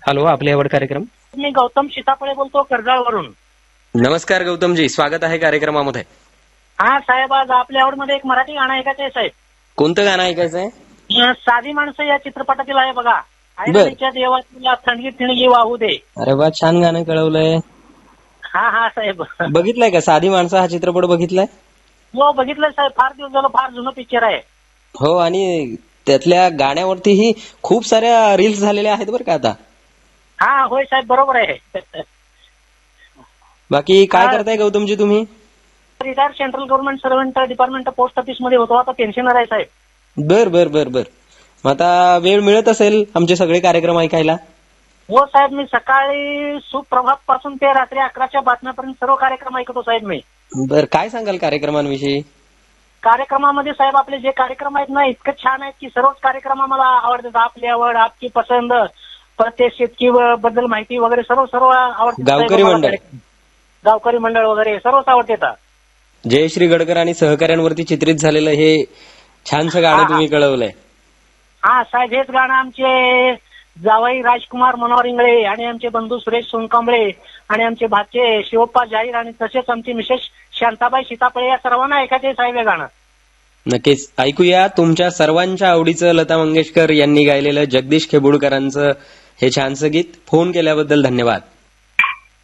Hello, आपले आवड कार्यक्रम. मी गौतम सीताफळे बोलतो कर्जाळवरून. नमस्कार गौतमजी, स्वागत आहे कार्यक्रमामध्ये. हा साहेब, आज आपल्या आवडमध्ये एक मराठी गाणं ऐकायचं आहे साहेब. कोणतं गाणं ऐकायचं आहे? साधी माणसं या चित्रपटातील आहे बघा. बर. आईच्या देवाला थंडी ठिणगी वाहू दे. अरे वा, छान गाणं कळवलंय. हा हा साहेब, बघितलंय का साधी माणसं हा चित्रपट बघितलाय? हो बघितलं साहेब, फार दिवस झालं, फार जुनं पिक्चर आहे. हो, आणि त्यातल्या गाण्यावरतीही खूप साऱ्या रील्स झालेल्या आहेत बरं का आता. हा होय साहेब, बरोबर आहे. बाकी काय हा. करताय गौतमजी तुम्ही? Retired central government servant, department post office मध्ये होतो, आता पेन्शनर आहे साहेब. बर बर बर बर. मग आता वेळ मिळत असेल आमचे सगळे कार्यक्रम ऐकायला? हो साहेब, मी सकाळी सुप्रभात पासून ते रात्री 11च्या बातम्यापर्यंत सर्व कार्यक्रम ऐकतो साहेब मी. बर, काय सांगाल कार्यक्रमांविषयी? कार्यक्रमामध्ये साहेब आपले जे कार्यक्रम आहेत ना, इतकं छान आहेत की सर्वच कार्यक्रम आम्हाला आवडतात. आपली आवड, आपकी पसंद, प्रत्येक शेतकी बद्दल माहिती वगैरे सर्व सर्व आवडते. गावकरी मंडळ. गावकरी मंडळ वगैरे सर्वच आवडते. जयश्री गडकर आणि सहकाऱ्यांवरती चित्रित झालेलं हे छानसं गाणं तुम्ही कळवलंय. हा साहेब, हेच गाणं आमचे जावई राजकुमार मनोहर इंगळे आणि आमचे बंधू सुरेश सोनकांबळे आणि आमचे भाचे शिवप्पा जाहीर आणि तसेच आमची मिसेस शांताबाई सीताफळे या सर्वांना ऐकायचे साहेब हे गाणं. नक्कीच ऐकूया तुमच्या सर्वांच्या आवडीचं लता मंगेशकर यांनी गायलेलं जगदीश खेबुडकरांचं हे छानसं गीत. फोन केल्याबद्दल धन्यवाद.